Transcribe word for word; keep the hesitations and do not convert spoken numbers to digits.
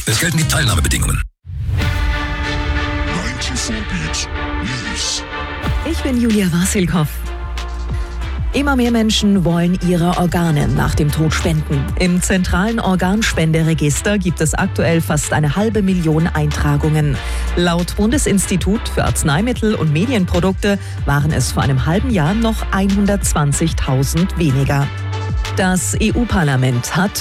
Es gelten die Teilnahmebedingungen. Ich bin Julia Wasilkow. Immer mehr Menschen wollen ihre Organe nach dem Tod spenden. Im zentralen Organspenderegister gibt es aktuell fast eine halbe Million Eintragungen. Laut Bundesinstitut für Arzneimittel und Medienprodukte waren es vor einem halben Jahr noch hundertzwanzigtausend weniger. Das E U-Parlament hat